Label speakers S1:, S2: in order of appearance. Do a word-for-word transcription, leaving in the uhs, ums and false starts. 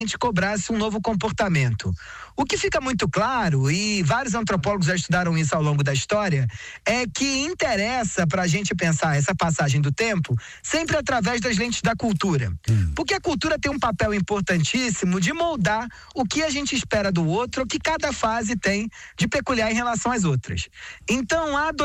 S1: gente cobrasse um novo comportamento. O que fica muito claro, e vários antropólogos já estudaram isso ao longo da história, é que interessa para a gente pensar essa passagem do tempo sempre através das lentes da cultura. Hum. Porque a cultura tem um papel importantíssimo de moldar o que a gente espera do outro, o que cada fase tem de peculiar em relação às outras. Então, a